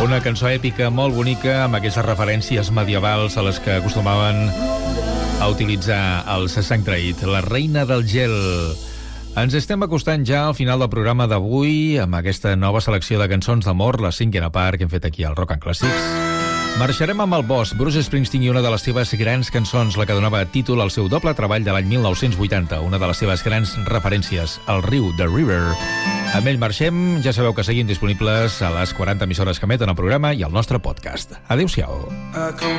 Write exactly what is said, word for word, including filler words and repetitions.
Una cançó èpica, molt bonica, amb aquestes referències medievals a les que acostumaven a utilitzar els Sang Traït, la reina del gel. Ens estem acostant ja al final del programa d'avui amb aquesta nova selecció de cançons d'amor, la cinquena part que hem fet aquí al Rock and Classics. Marxarem amb el boss, Bruce Springsteen, i una de les seves grans cançons, la que donava títol al seu doble treball de l'any mil nou-cents vuitanta, una de les seves grans referències, el riu The River. Amb ell marxem, ja sabeu que seguim disponibles a les quaranta emissores que emeten el programa i al nostre podcast. Adéu-siau.